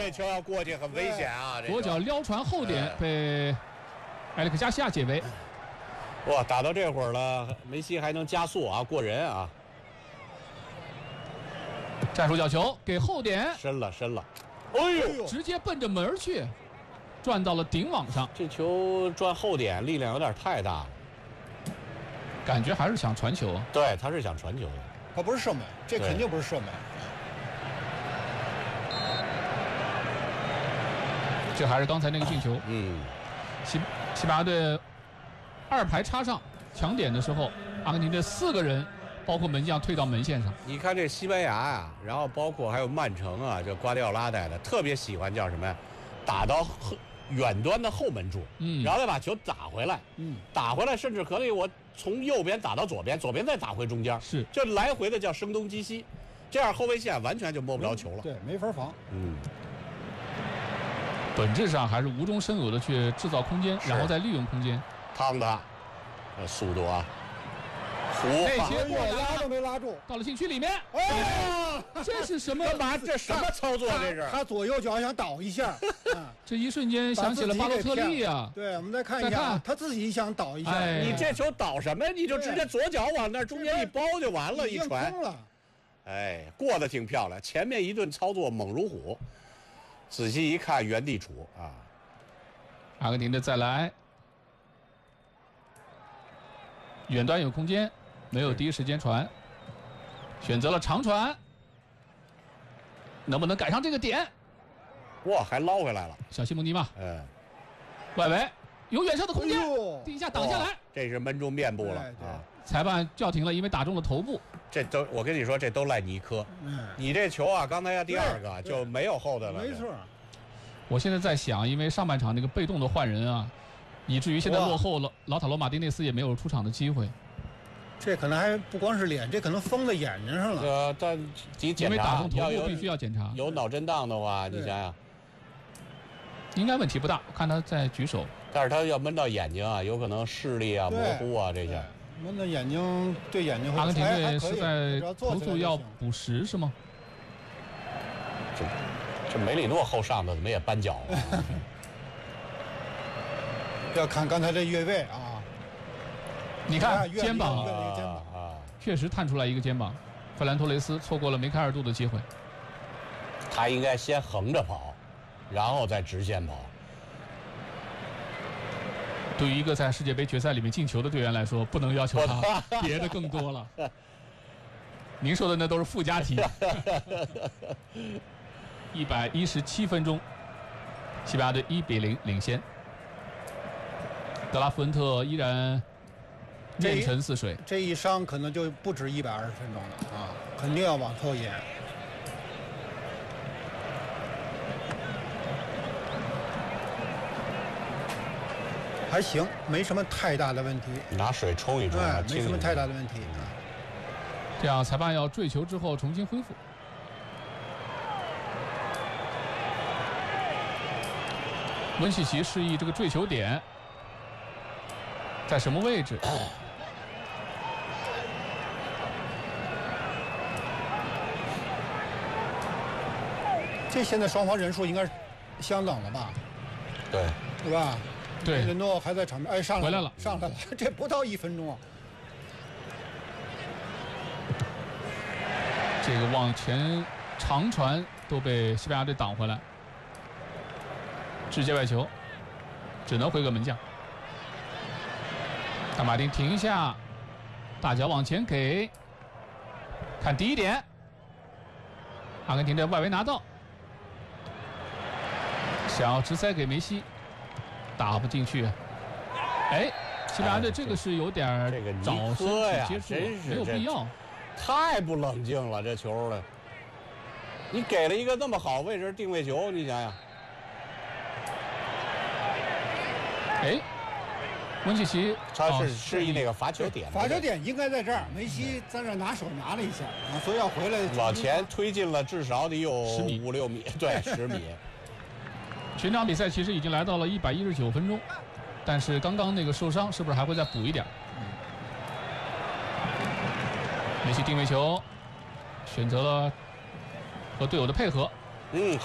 这球要过去很危险啊！ 左脚撩传后点被埃里克加西亚解围。 哇，打到这会儿了，梅西还能加速啊，过人啊！ 战术角球给后点， 深了。哎呦， 直接奔着门去，转到了顶网上。 这球转后点力量有点太大了， 感觉还是想传球。 对，他是想传球的， 他不是射门，这肯定不是射门。 这还是刚才那个进球。西班牙队2排插上抢点的时候，阿根廷队4个人，包括门将退到门线上。 你看这西班牙啊，然后包括还有曼城啊，这瓜迪奥拉带的，特别喜欢叫什么呀？打到远端的后门柱，然后再把球打回来，打回来，甚至可以我从右边打到左边，左边再打回中间， 是， 这来回的叫声东击西，这样后卫线完全就摸不着球了。 对，没法防。 本质上还是无中生有的去制造空间，然后再利用空间。 汤的，速度啊！ 那些拉都没拉住， 到了禁区里面。 哎， 这是什么？ 干嘛？这什么操作？这是他左右脚想倒一下， 这一瞬间想起了巴洛特利啊。 对，我们再看一下，他自己想倒一下。 你这球倒什么呀？你就直接左脚往那中间一包就完了，一传。哎，过得挺漂亮，前面一顿操作猛如虎，仔细一看原地杵啊。 阿根廷的再来，远端有空间，没有第一时间传，选择了长传，能不能赶上这个点？ 哇，还捞回来了， 小西蒙尼嘛，外围有远射的空间，第一下挡下来， 这是闷住面部了啊！ 裁判叫停了，因为打中了头部。 这都我跟你说，这都赖尼科。你这球啊，刚才要第2个就没有后的了。 没错。 我现在在想，因为上半场那个被动的换人啊，以至于现在落后了，劳塔罗马丁内斯也没有出场的机会。 这可能还不光是脸，这可能封在眼睛上了。 但你检查， 因为打中头部必须要检查。 有脑震荡的话，你想想， 应该问题不大。我看他在举手， 但是他要闷到眼睛啊，有可能视力啊模糊啊这些。 闷到眼睛，对眼睛会。 阿根廷队是在投诉要补时是吗？ 这梅里诺后上的怎么也扳脚啊？ 要看刚才这越位啊！ 你看肩膀啊， 确实探出来一个肩膀。费兰托雷斯错过了梅开二度的机会。 他应该先横着跑，然后再直线跑。 对于一个在世界杯决赛里面进球的队员来说，不能要求他别的更多了。您说的那都是附加题。117分钟，西班牙队1比0领先。德拉夫恩特依然面沉似水。 这一伤可能就不止120分钟了啊，肯定要往后延。还行，没什么太大的问题。 拿水冲一冲， 没什么太大的问题。 这样，裁判要坠球之后重新恢复。温契奇示意这个坠球点在什么位置？ 这现在双方人数应该相等了吧？对吧？ 对， 雷诺还在场边，哎，上来了，这不到1分钟啊！ 这个往前长传都被西班牙队挡回来，直接外球，只能回个门将。大马丁停一下，大脚往前给，看第一点，阿根廷的外围拿到，想要直塞给梅西。打不进去，哎，西班牙队这个是有点早身体接触，没有必要， 太不冷静了这球了。你给了一个那么好位置定位球，你想想， 哎，温契奇他是示意那个罚球点， 罚球点应该在这儿，梅西在这拿手拿了一下啊，所以要回来往前推进了至少得有5、6米，对，10米。 全场比赛其实已经来到了119分钟，但是刚刚那个受伤是不是还会再补一点？梅西定位球，选择了和队友的配合。